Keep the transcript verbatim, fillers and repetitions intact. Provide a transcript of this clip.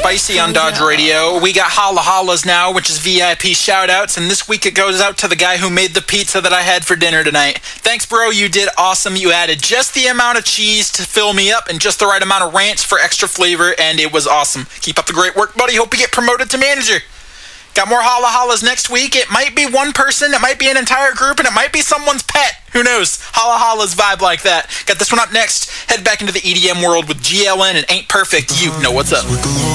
Spicy on Dodge Radio. We got Holla Hollas now, which is V I P shout-outs, and this week it goes out to the guy who made the pizza that I had for dinner tonight. Thanks, bro. You did awesome. You added just the amount of cheese to fill me up and just the right amount of ranch for extra flavor, and it was awesome. Keep up the great work, buddy. Hope you get promoted to manager. Got more Holla Hollas next week. It might be one person, it might be an entire group, and it might be someone's pet. Who knows? Holla Hollas vibe like that. Got this one up next. Head back into the E D M world with G L N and Ain't Perfect. You know what's up.